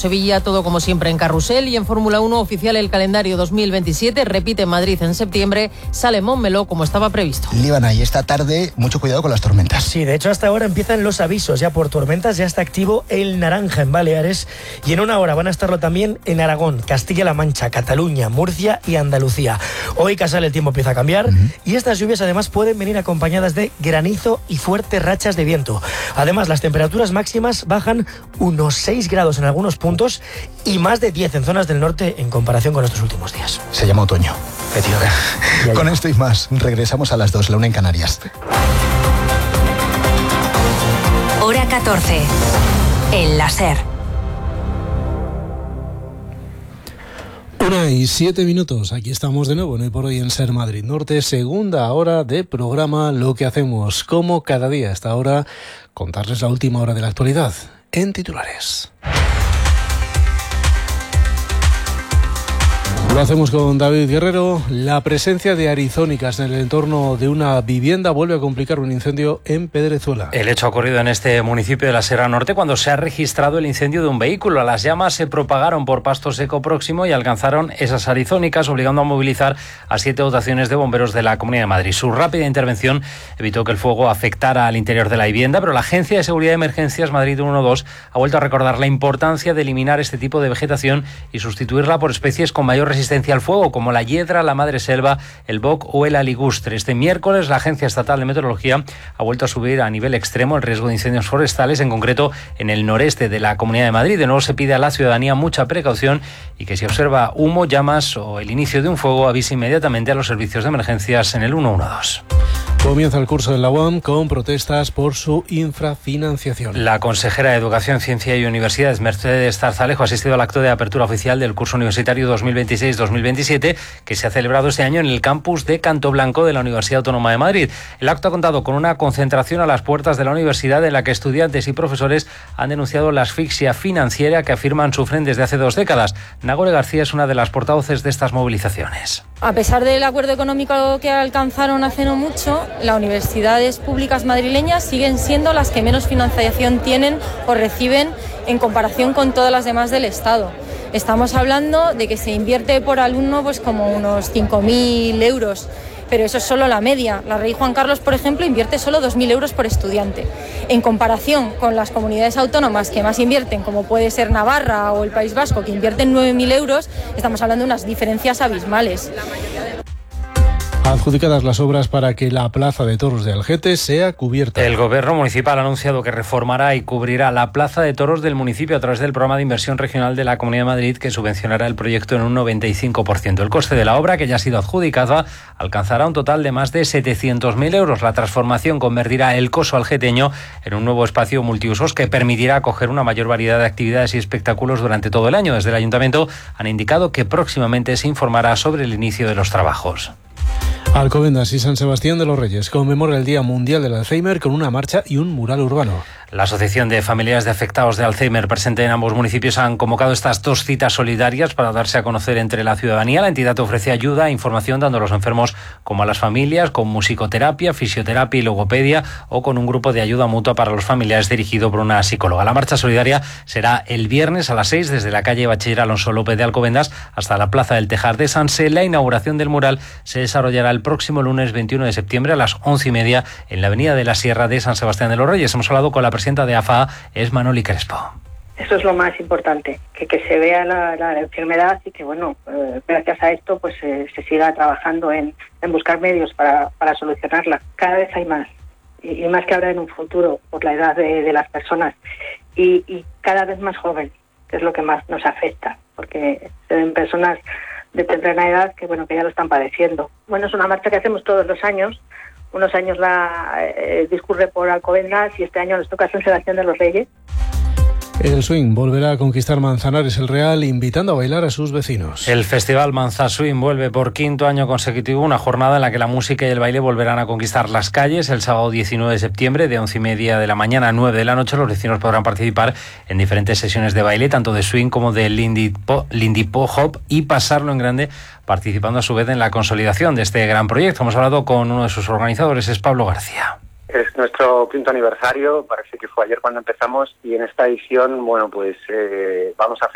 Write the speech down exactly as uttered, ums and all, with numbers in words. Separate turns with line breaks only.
Sevilla, todo como siempre en carrusel. Y en Fórmula uno oficial el calendario dos mil veintisiete, repite Madrid en septiembre, sale Montmeló como estaba previsto.
Líbana, y esta tarde mucho cuidado con las tormentas.
Sí, de hecho hasta ahora empiezan los avisos ya por tormentas, ya está activo el naranja en Baleares y en una hora van a estarlo también en Aragón, Castilla-La Mancha, Cataluña, Murcia y Andalucía. Hoy Casal el tiempo empieza a cambiar uh-huh. y estas lluvias además pueden venir acompañadas de granizo y fuertes rachas de viento. Además las temperaturas máximas bajan unos seis grados en algunos puntos y más de diez en zonas del norte en comparación con estos últimos días.
Se llama otoño. Con esto y más, regresamos a las dos, la una en Canarias.
Hora catorce. El láser.
Una y siete minutos, aquí estamos de nuevo en Hoy por Hoy en Ser Madrid Norte, segunda hora de programa. Lo que hacemos, como cada día a esta hora, contarles la última hora de la actualidad en titulares. Lo hacemos con David Guerrero. La presencia de arizónicas en el entorno de una vivienda vuelve a complicar un incendio en Pedrezuela.
El hecho ha ocurrido en este municipio de la Sierra Norte cuando se ha registrado el incendio de un vehículo. Las llamas se propagaron por pasto seco próximo y alcanzaron esas arizónicas, obligando a movilizar a siete dotaciones de bomberos de la Comunidad de Madrid. Su rápida intervención evitó que el fuego afectara al interior de la vivienda, pero la Agencia de Seguridad de Emergencias Madrid ciento doce ha vuelto a recordar la importancia de eliminar este tipo de vegetación y sustituirla por especies con mayor resistencia al fuego, como la hiedra, la madreselva, el boc o el aligustre. Este miércoles la Agencia Estatal de Meteorología ha vuelto a subir a nivel extremo el riesgo de incendios forestales, en concreto en el noreste de la Comunidad de Madrid. De nuevo se pide a la ciudadanía mucha precaución y que si observa humo, llamas o el inicio de un fuego avise inmediatamente a los servicios de emergencias en el ciento doce.
Comienza el curso de la U A M con protestas por su infrafinanciación.
La consejera de Educación, Ciencia y Universidades, Mercedes Zarzalejo, ha asistido al acto de apertura oficial del curso universitario dos mil veintiséis dos mil veintisiete que se ha celebrado este año en el campus de Cantoblanco de la Universidad Autónoma de Madrid. El acto ha contado con una concentración a las puertas de la universidad en la que estudiantes y profesores han denunciado la asfixia financiera que afirman sufren desde hace dos décadas. Nagore García es una de las portavoces de estas movilizaciones.
A pesar del acuerdo económico que alcanzaron hace no mucho, las universidades públicas madrileñas siguen siendo las que menos financiación tienen o reciben en comparación con todas las demás del Estado. Estamos hablando de que se invierte por alumno pues como unos cinco mil euros, pero eso es solo la media. La Rey Juan Carlos, por ejemplo, invierte solo dos mil euros por estudiante. En comparación con las comunidades autónomas que más invierten, como puede ser Navarra o el País Vasco, que invierten nueve mil euros, estamos hablando de unas diferencias abismales.
Adjudicadas las obras para que la Plaza de Toros de Algete sea cubierta.
El Gobierno municipal ha anunciado que reformará y cubrirá la Plaza de Toros del municipio a través del programa de inversión regional de la Comunidad de Madrid, que subvencionará el proyecto en un noventa y cinco por ciento. El coste de la obra, que ya ha sido adjudicada, alcanzará un total de más de setecientos mil euros. La transformación convertirá el coso algeteño en un nuevo espacio multiusos que permitirá acoger una mayor variedad de actividades y espectáculos durante todo el año. Desde el Ayuntamiento han indicado que próximamente se informará sobre el inicio de los trabajos.
Alcobendas y San Sebastián de los Reyes conmemora el Día Mundial del Alzheimer con una marcha y un mural urbano.
La Asociación de Familiares de Afectados de Alzheimer, presente en ambos municipios, han convocado estas dos citas solidarias para darse a conocer entre la ciudadanía. La entidad ofrece ayuda e información tanto a los enfermos como a las familias, con musicoterapia, fisioterapia y logopedia, o con un grupo de ayuda mutua para los familiares dirigido por una psicóloga. La marcha solidaria será el viernes a las seis desde la calle Bachiller Alonso López de Alcobendas hasta la Plaza del Tejar de Sanse. La inauguración del mural se desarrollará el próximo lunes veintiuno de septiembre a las once y media en la avenida de la Sierra de San Sebastián de los Reyes. Hemos hablado con la presidenta de A F A, es Manoli Crespo.
Eso es lo más importante, que, que se vea la, la enfermedad y que, bueno, eh, gracias a esto pues eh, se siga trabajando en, en buscar medios para, para solucionarla. Cada vez hay más, y, y más que habrá en un futuro por la edad de, de las personas, y, y cada vez más joven, que es lo que más nos afecta, porque se ven personas de temprana edad que, bueno, que ya lo están padeciendo. Bueno, es una marcha que hacemos todos los años. Unos años la eh, discurre por Alcobendas y este año nos toca San Sebastián de los Reyes.
El swing volverá a conquistar Manzanares el Real, invitando a bailar a sus vecinos.
El Festival Manza Swing vuelve por quinto año consecutivo, una jornada en la que la música y el baile volverán a conquistar las calles. El sábado diecinueve de septiembre, de once y media de la mañana a nueve de la noche, los vecinos podrán participar en diferentes sesiones de baile, tanto de swing como de Lindy Pop, Lindy Pop Hop, y pasarlo en grande, participando a su vez en la consolidación de este gran proyecto. Hemos hablado con uno de sus organizadores, es Pablo García.
Es nuestro quinto aniversario, parece que fue ayer cuando empezamos, y en esta edición, bueno, pues eh, vamos a